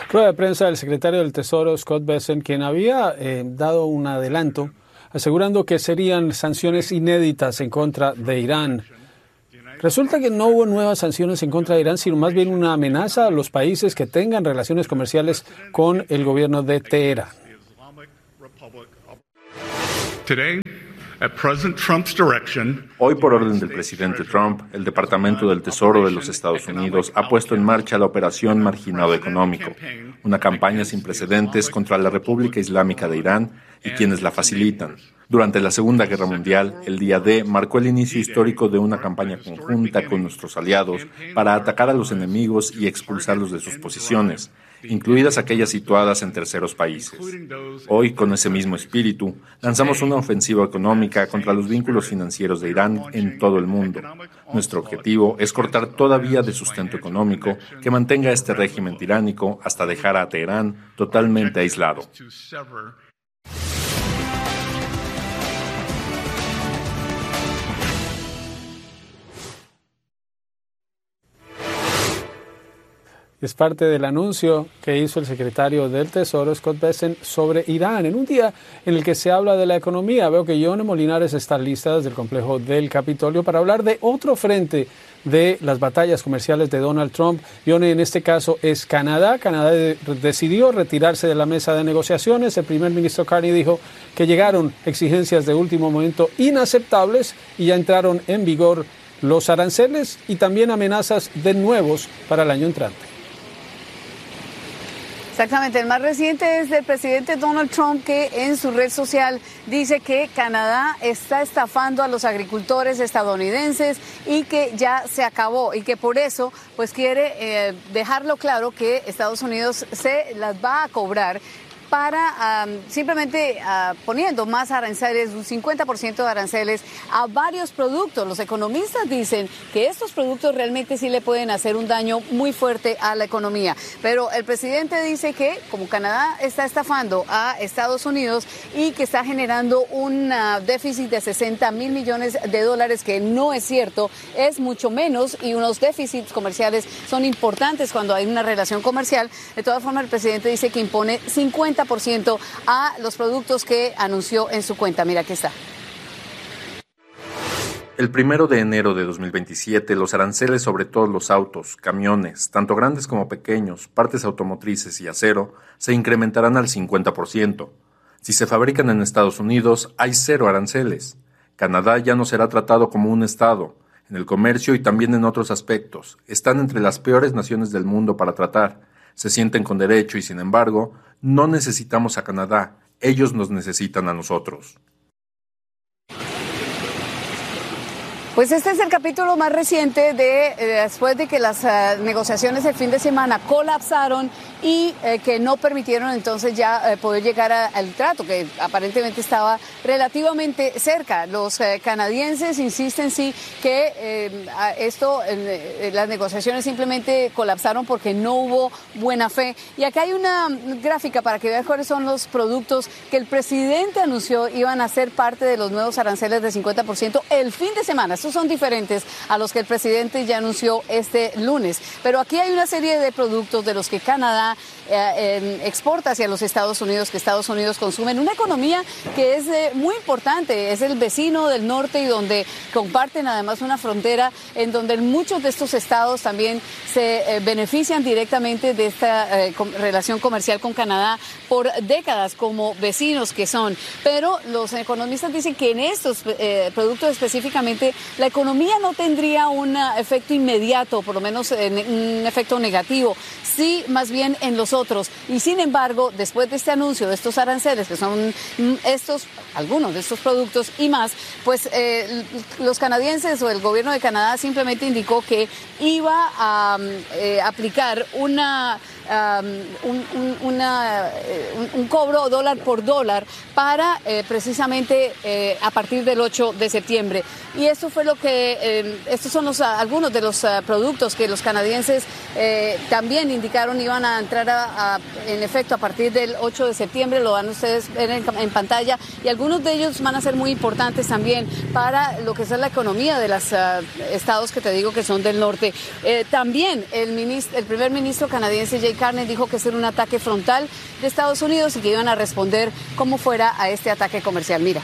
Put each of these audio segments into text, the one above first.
Rueda de prensa del secretario del Tesoro, Scott Bessent, quien había dado un adelanto asegurando que serían sanciones inéditas en contra de Irán. Resulta que no hubo nuevas sanciones en contra de Irán, sino más bien una amenaza a los países que tengan relaciones comerciales con el gobierno de Teherán. Hoy, por orden del presidente Trump, el Departamento del Tesoro de los Estados Unidos ha puesto en marcha la Operación Marginado Económico, una campaña sin precedentes contra la República Islámica de Irán y quienes la facilitan. Durante la Segunda Guerra Mundial, el Día D marcó el inicio histórico de una campaña conjunta con nuestros aliados para atacar a los enemigos y expulsarlos de sus posiciones, incluidas aquellas situadas en terceros países. Hoy, con ese mismo espíritu, lanzamos una ofensiva económica contra los vínculos financieros de Irán en todo el mundo. Nuestro objetivo es cortar toda vía de sustento económico que mantenga este régimen tiránico hasta dejar a Teherán totalmente aislado. Es parte del anuncio que hizo el secretario del Tesoro, Scott Bessent, sobre Irán, en un día en el que se habla de la economía. Veo que Yone Molinares está lista desde el complejo del Capitolio para hablar de otro frente de las batallas comerciales de Donald Trump. Yone, en este caso es Canadá. Canadá decidió retirarse de la mesa de negociaciones. El primer ministro Carney dijo que llegaron exigencias de último momento inaceptables y ya entraron en vigor los aranceles y también amenazas de nuevos para el año entrante. Exactamente, el más reciente es del presidente Donald Trump, que en su red social dice que Canadá está estafando a los agricultores estadounidenses y que ya se acabó y que por eso pues quiere dejarlo claro que Estados Unidos se las va a cobrar para simplemente poniendo más aranceles, un 50% de aranceles a varios productos. Los economistas dicen que estos productos realmente sí le pueden hacer un daño muy fuerte a la economía. Pero el presidente dice que como Canadá está estafando a Estados Unidos y que está generando un déficit de $60 mil millones, que no es cierto, es mucho menos, y unos déficits comerciales son importantes cuando hay una relación comercial. De todas formas, el presidente dice que impone 50% a los productos que anunció en su cuenta. Mira, aquí está. El 1 de enero de 2027, los aranceles sobre todos los autos, camiones, tanto grandes como pequeños, partes automotrices y acero, se incrementarán al 50%. Si se fabrican en Estados Unidos, hay 0 aranceles. Canadá ya no será tratado como un estado. En el comercio y también en otros aspectos, están entre las peores naciones del mundo para tratar. Se sienten con derecho y, sin embargo, no necesitamos a Canadá, ellos nos necesitan a nosotros. Pues este es el capítulo más reciente después de que las negociaciones el fin de semana colapsaron y que no permitieron entonces ya poder llegar al trato, que aparentemente estaba relativamente cerca. Los canadienses insisten sí que las negociaciones simplemente colapsaron porque no hubo buena fe. Y acá hay una gráfica para que vean cuáles son los productos que el presidente anunció iban a ser parte de los nuevos aranceles de 50% el fin de semana. Estos son diferentes a los que el presidente ya anunció este lunes. Pero aquí hay una serie de productos de los que Canadá exporta hacia los Estados Unidos, que Estados Unidos consume en una economía que es muy importante, es el vecino del norte y donde comparten además una frontera en donde muchos de estos estados también se benefician directamente de esta relación comercial con Canadá por décadas como vecinos que son. Pero los economistas dicen que en estos productos específicamente la economía no tendría un efecto inmediato, por lo menos un efecto negativo, sí más bien en los otros. Y sin embargo, después de este anuncio de estos aranceles, que son algunos de estos productos y más, pues los canadienses o el gobierno de Canadá simplemente indicó que iba a aplicar un cobro dólar por dólar para precisamente a partir del 8 de septiembre. Y esto fue lo que, estos son algunos de los productos que los canadienses también indicaron iban a entrar en efecto a partir del 8 de septiembre, lo van ustedes ver en pantalla, y algunos de ellos van a ser muy importantes también para lo que es la economía de los estados que te digo que son del norte. También el primer ministro canadiense Jake Carney dijo que ese era un ataque frontal de Estados Unidos y que iban a responder como fuera a este ataque comercial. Mira.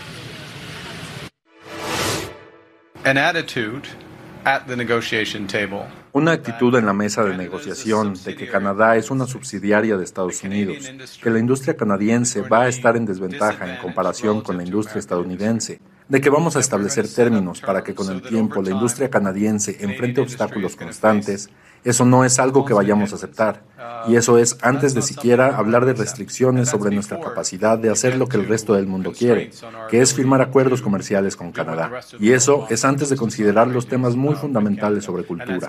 An attitude at the negotiation table. Una actitud en la mesa de negociación de que Canadá es una subsidiaria de Estados Unidos, que la industria canadiense va a estar en desventaja en comparación con la industria estadounidense, de que vamos a establecer términos para que con el tiempo la industria canadiense enfrente obstáculos constantes, eso no es algo que vayamos a aceptar. Y eso es antes de siquiera hablar de restricciones sobre nuestra capacidad de hacer lo que el resto del mundo quiere, que es firmar acuerdos comerciales con Canadá. Y eso es antes de considerar los temas muy fundamentales sobre cultura.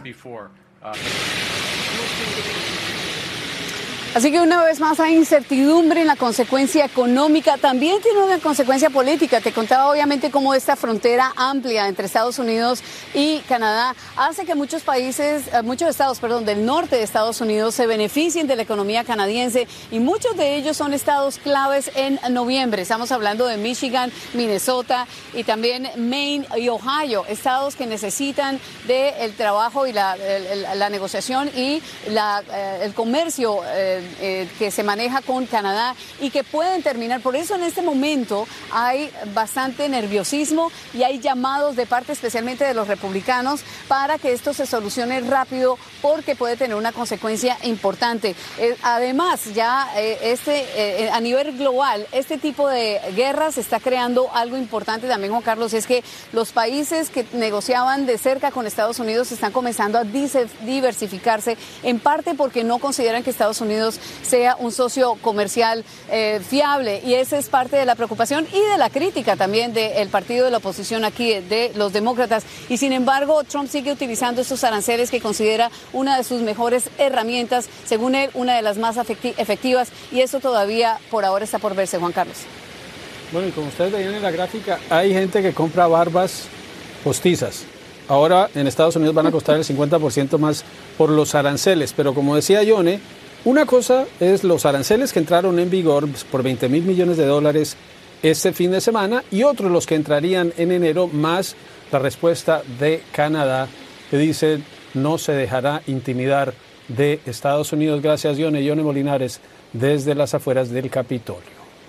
Así que una vez más hay incertidumbre en la consecuencia económica, también tiene una consecuencia política. Te contaba obviamente cómo esta frontera amplia entre Estados Unidos y Canadá hace que muchos estados del norte de Estados Unidos se beneficien de la economía canadiense y muchos de ellos son estados claves en noviembre. Estamos hablando de Michigan, Minnesota y también Maine y Ohio, estados que necesitan del trabajo y la negociación y el comercio que se maneja con Canadá y que pueden terminar. Por eso en este momento hay bastante nerviosismo y hay llamados de parte especialmente de los republicanos para que esto se solucione rápido porque puede tener una consecuencia importante. Además, ya a nivel global, este tipo de guerras está creando algo importante también, Juan Carlos, es que los países que negociaban de cerca con Estados Unidos están comenzando a diversificarse, en parte porque no consideran que Estados Unidos sea un socio comercial fiable, y esa es parte de la preocupación y de la crítica también del partido de la oposición aquí, de los demócratas. Y sin embargo, Trump sigue utilizando estos aranceles que considera una de sus mejores herramientas, según él, una de las más efectivas, y eso todavía por ahora está por verse, Juan Carlos. Bueno, y como ustedes veían en la gráfica, hay gente que compra barbas postizas. Ahora en Estados Unidos van a costar el 50% más por los aranceles, pero como decía Yone, una cosa es los aranceles que entraron en vigor por $20,000 millones este fin de semana, y otros los que entrarían en enero, más la respuesta de Canadá que dice no se dejará intimidar de Estados Unidos. Gracias, Yone Molinares, desde las afueras del Capitolio.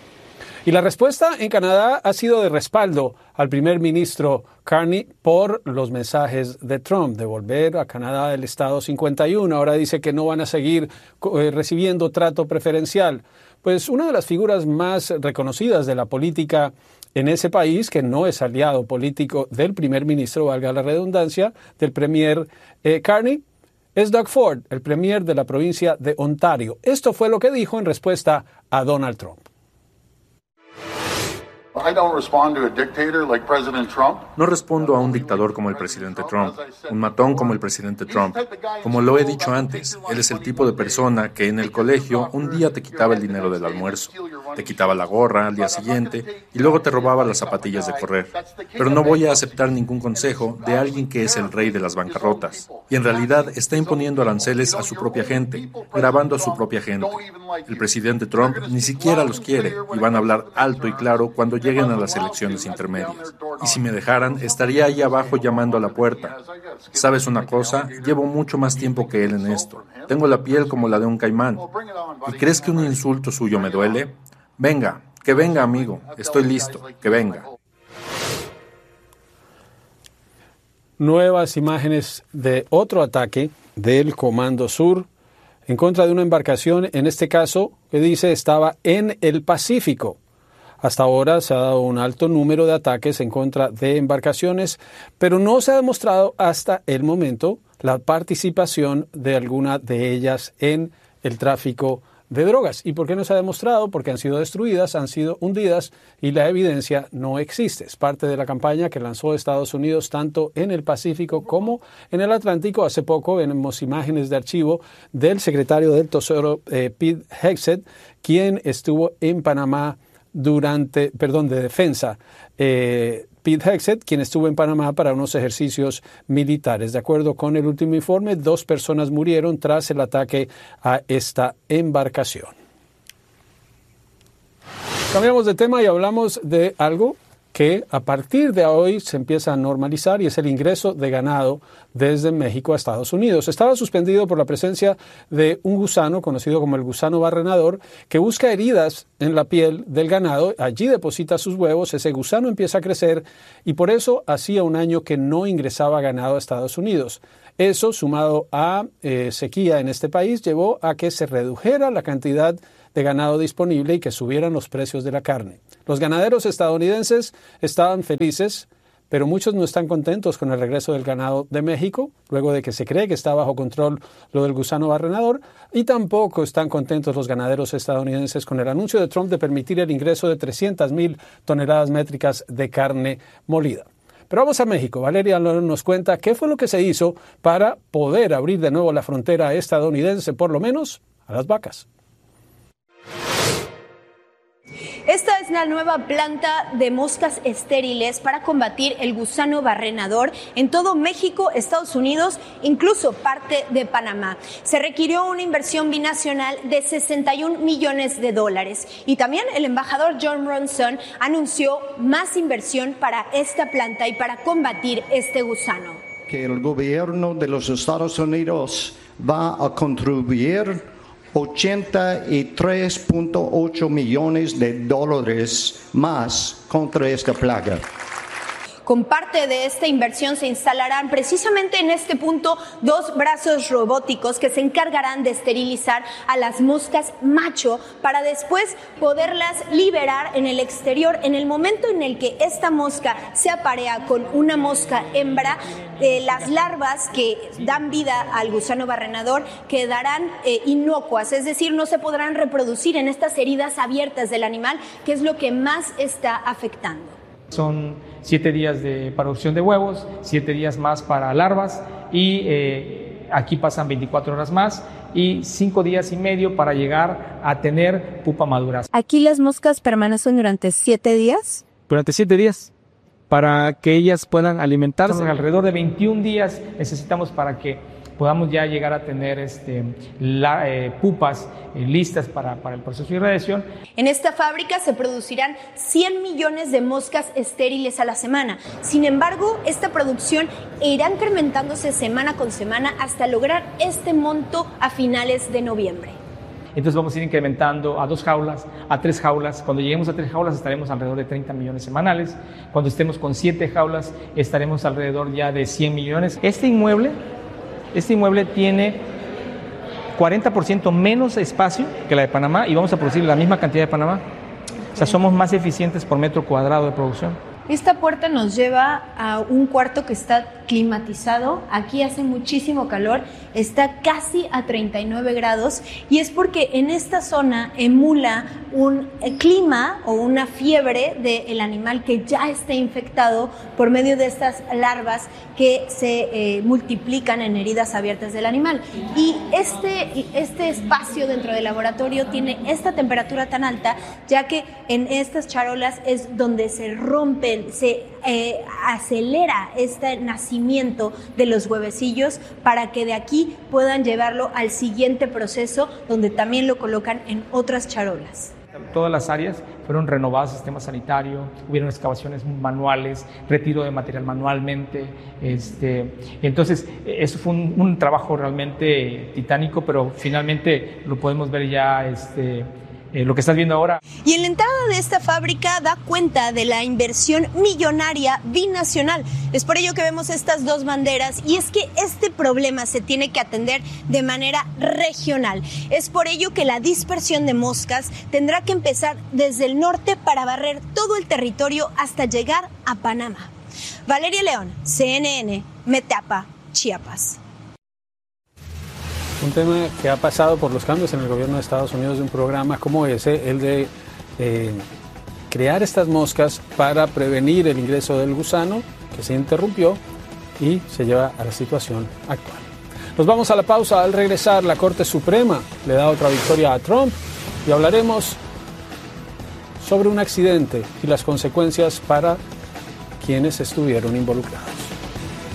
Y la respuesta en Canadá ha sido de respaldo al primer ministro Carney por los mensajes de Trump de volver a Canadá del Estado 51. Ahora dice que no van a seguir recibiendo trato preferencial. Pues una de las figuras más reconocidas de la política en ese país, que no es aliado político del primer ministro, valga la redundancia, del premier Carney, es Doug Ford, el premier de la provincia de Ontario. Esto fue lo que dijo en respuesta a Donald Trump. No respondo a un dictador como el presidente Trump, un matón como el presidente Trump. Como lo he dicho antes, él es el tipo de persona que en el colegio un día te quitaba el dinero del almuerzo, te quitaba la gorra al día siguiente y luego te robaba las zapatillas de correr. Pero no voy a aceptar ningún consejo de alguien que es el rey de las bancarrotas. Y en realidad está imponiendo aranceles a su propia gente, grabando a su propia gente. El presidente Trump ni siquiera los quiere y van a hablar alto y claro cuando lleguen a las elecciones intermedias. Y si me dejaran, estaría ahí abajo llamando a la puerta. ¿Sabes una cosa? Llevo mucho más tiempo que él en esto. Tengo la piel como la de un caimán. ¿Y crees que un insulto suyo me duele? Venga, que venga, amigo. Estoy listo, que venga. Nuevas imágenes de otro ataque del Comando Sur en contra de una embarcación, en este caso, que dice estaba en el Pacífico. Hasta ahora se ha dado un alto número de ataques en contra de embarcaciones, pero no se ha demostrado hasta el momento la participación de alguna de ellas en el tráfico de drogas. ¿Y por qué no se ha demostrado? Porque han sido destruidas, han sido hundidas y la evidencia no existe. Es parte de la campaña que lanzó Estados Unidos tanto en el Pacífico como en el Atlántico. Hace poco vemos imágenes de archivo del secretario del Tesoro, Pete Hegseth, quien estuvo en Panamá de defensa, Pete Hegseth, quien estuvo en Panamá para unos ejercicios militares. De acuerdo con el último informe, 2 personas murieron tras el ataque a esta embarcación. Cambiamos de tema y hablamos de algo que a partir de hoy se empieza a normalizar y es el ingreso de ganado desde México a Estados Unidos. Estaba suspendido por la presencia de un gusano conocido como el gusano barrenador que busca heridas en la piel del ganado. Allí deposita sus huevos, ese gusano empieza a crecer y por eso hacía un año que no ingresaba ganado a Estados Unidos. Eso, sumado a sequía en este país, llevó a que se redujera la cantidad de ganado disponible y que subieran los precios de la carne. Los ganaderos estadounidenses estaban felices, pero muchos no están contentos con el regreso del ganado de México, luego de que se cree que está bajo control lo del gusano barrenador, y tampoco están contentos los ganaderos estadounidenses con el anuncio de Trump de permitir el ingreso de 300,000 toneladas métricas de carne molida. Pero vamos a México. Valeria nos cuenta qué fue lo que se hizo para poder abrir de nuevo la frontera estadounidense, por lo menos a las vacas. Esta es la nueva planta de moscas estériles para combatir el gusano barrenador en todo México, Estados Unidos, incluso parte de Panamá. Se requirió una inversión binacional de $61 millones y también el embajador Jon Ronson anunció más inversión para esta planta y para combatir este gusano. Que el gobierno de los Estados Unidos va a contribuir $83.8 millones más contra esta plaga. Con parte de esta inversión se instalarán precisamente en este punto 2 brazos robóticos que se encargarán de esterilizar a las moscas macho para después poderlas liberar en el exterior. En el momento en el que esta mosca se aparea con una mosca hembra, las larvas que dan vida al gusano barrenador quedarán inocuas, es decir, no se podrán reproducir en estas heridas abiertas del animal, que es lo que más está afectando. Son 7 días de producción de huevos, 7 días más para larvas y aquí pasan 24 horas más y 5 días y medio para llegar a tener pupa madura. ¿Aquí las moscas permanecen durante 7 días? Durante 7 días, para que ellas puedan alimentarse. Alrededor de 21 días necesitamos para que podamos ya llegar a tener pupas listas para el proceso de irradiación. En esta fábrica se producirán 100 millones de moscas estériles a la semana. Sin embargo, esta producción irá incrementándose semana con semana hasta lograr este monto a finales de noviembre. Entonces vamos a ir incrementando a 2 jaulas, a 3 jaulas. Cuando lleguemos a 3 jaulas estaremos alrededor de 30 millones semanales. Cuando estemos con 7 jaulas estaremos alrededor ya de 100 millones. Este inmueble tiene 40% menos espacio que la de Panamá y vamos a producir la misma cantidad de Panamá. O sea, somos más eficientes por metro cuadrado de producción. Esta puerta nos lleva a un cuarto que está climatizado. Aquí hace muchísimo calor, está casi a 39 grados y es porque en esta zona emula un clima o una fiebre del animal que ya está infectado por medio de estas larvas que se multiplican en heridas abiertas del animal. Y este espacio dentro del laboratorio tiene esta temperatura tan alta, ya que en estas charolas es donde se rompen, se acelera este nacimiento de los huevecillos para que de aquí puedan llevarlo al siguiente proceso donde también lo colocan en otras charolas. Todas las áreas fueron renovadas, sistema sanitario, hubieron excavaciones manuales, retiro de material manualmente. Entonces, eso fue un trabajo realmente titánico, pero finalmente lo podemos ver ya lo que estás viendo ahora. Y en la entrada de esta fábrica da cuenta de la inversión millonaria binacional. Es por ello que vemos estas 2 banderas y es que este problema se tiene que atender de manera regional. Es por ello que la dispersión de moscas tendrá que empezar desde el norte para barrer todo el territorio hasta llegar a Panamá. Valeria León, CNN, Metapa, Chiapas. Un tema que ha pasado por los cambios en el gobierno de Estados Unidos de un programa como ese, el de crear estas moscas para prevenir el ingreso del gusano, que se interrumpió y se lleva a la situación actual. Nos vamos a la pausa. Al regresar, la Corte Suprema le da otra victoria a Trump y hablaremos sobre un accidente y las consecuencias para quienes estuvieron involucrados.